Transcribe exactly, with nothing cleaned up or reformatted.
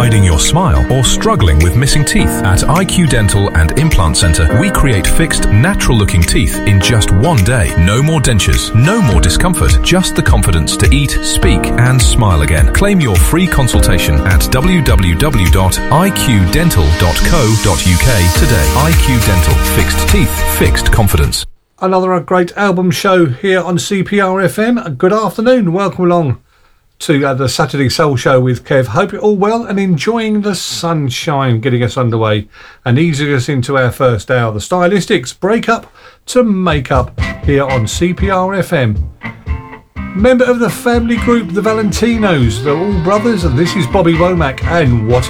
hiding your smile, or struggling with missing teeth? At I Q Dental and Implant Centre, we create fixed, natural-looking teeth in just one day. No more dentures, no more discomfort, just the confidence to eat, speak, and smile again. Claim your free consultation at w w w dot i q dental dot co dot u k today. I Q Dental. Fixed teeth, fixed confidence. Another great album show here on C P R F M. Good afternoon. Welcome along to uh, the Saturday Soul Show with Kev. Hope you're all well and enjoying the sunshine getting us underway and easing us into our first hour. The Stylistics, Break Up to Make Up here on C P R F M. Member of the family group The Valentinos. They're all brothers, and this is Bobby Womack and What